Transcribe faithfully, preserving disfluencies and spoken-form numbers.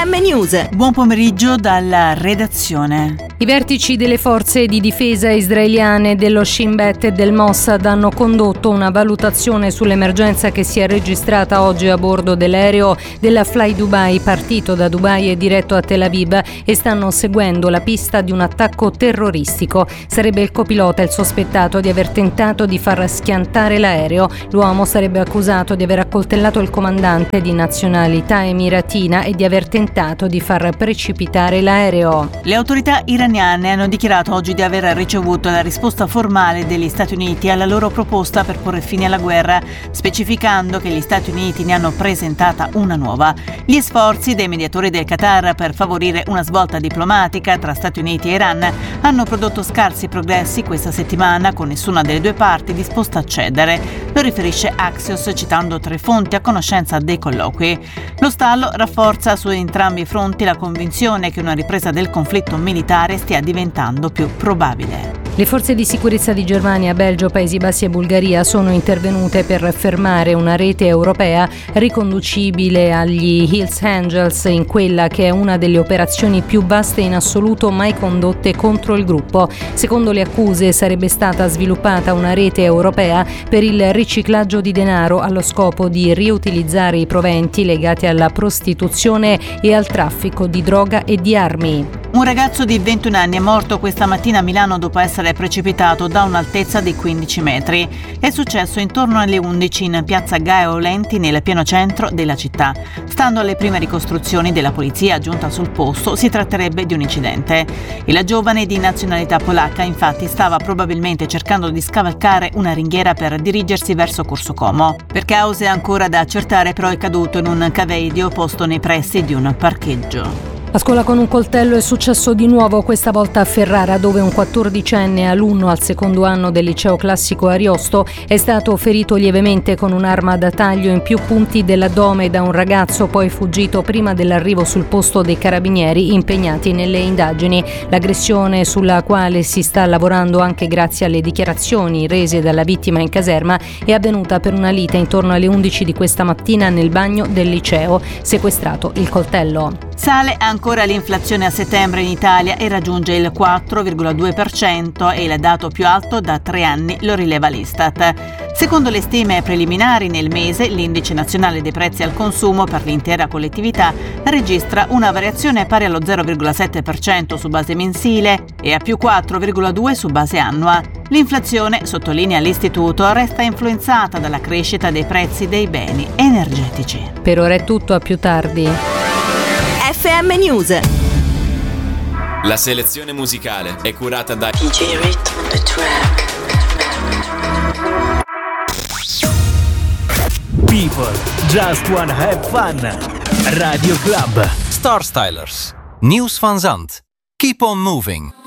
M News. Buon pomeriggio dalla redazione. I vertici delle forze di difesa israeliane, dello Shin Bet e del Mossad hanno condotto una valutazione sull'emergenza che si è registrata oggi a bordo dell'aereo della Fly Dubai, partito da Dubai e diretto a Tel Aviv, e stanno seguendo la pista di un attacco terroristico. Sarebbe il copilota il sospettato di aver tentato di far schiantare l'aereo. L'uomo sarebbe accusato di aver accoltellato il comandante di nazionalità emiratina e di aver tentato di far precipitare l'aereo. Le autorità iraniane hanno dichiarato oggi di aver ricevuto la risposta formale degli Stati Uniti alla loro proposta per porre fine alla guerra, specificando che gli Stati Uniti ne hanno presentata una nuova. Gli sforzi dei mediatori del Qatar per favorire una svolta diplomatica tra Stati Uniti e Iran hanno prodotto scarsi progressi questa settimana, con nessuna delle due parti disposta a cedere. Lo riferisce Axios citando tre fonti a conoscenza dei colloqui. Lo stallo rafforza su entrambi i fronti la convinzione che una ripresa del conflitto militare stia diventando più probabile. Le forze di sicurezza di Germania, Belgio, Paesi Bassi e Bulgaria sono intervenute per fermare una rete europea riconducibile agli Hells Angels, in quella che è una delle operazioni più vaste in assoluto mai condotte contro il gruppo. Secondo le accuse sarebbe stata sviluppata una rete europea per il riciclaggio di denaro allo scopo di riutilizzare i proventi legati alla prostituzione e al traffico di droga e di armi. Un ragazzo di ventuno anni è morto questa mattina a Milano dopo essere precipitato da un'altezza di quindici metri. È successo intorno alle undici in piazza Gaio Lenti, nel pieno centro della città. Stando alle prime ricostruzioni della polizia giunta sul posto, si tratterebbe di un incidente. Il giovane di nazionalità polacca infatti stava probabilmente cercando di scavalcare una ringhiera per dirigersi verso Corso Como. Per cause ancora da accertare, però, è caduto in un caveidio posto nei pressi di un parcheggio. A scuola con un coltello è successo di nuovo, questa volta a Ferrara, dove un quattordicenne alunno al secondo anno del liceo classico Ariosto è stato ferito lievemente con un'arma da taglio in più punti dell'addome da un ragazzo poi fuggito prima dell'arrivo sul posto dei carabinieri impegnati nelle indagini. L'aggressione, sulla quale si sta lavorando anche grazie alle dichiarazioni rese dalla vittima in caserma, è avvenuta per una lite intorno alle undici di questa mattina nel bagno del liceo. Sequestrato il coltello. Sale ancora l'inflazione a settembre in Italia e raggiunge il quattro virgola due per cento, è il dato più alto da tre anni, lo rileva l'Istat. Secondo le stime preliminari, nel mese l'indice nazionale dei prezzi al consumo per l'intera collettività registra una variazione pari allo zero virgola sette per cento su base mensile e a più quattro virgola due per cento su base annua. L'inflazione, sottolinea l'Istituto, resta influenzata dalla crescita dei prezzi dei beni energetici. Per ora è tutto, a più tardi. F M News. La selezione musicale è curata da D J Rhythm on the track. People just wanna have fun. Radio Club. Star Stylers. Nieuws van Zand. Keep on moving.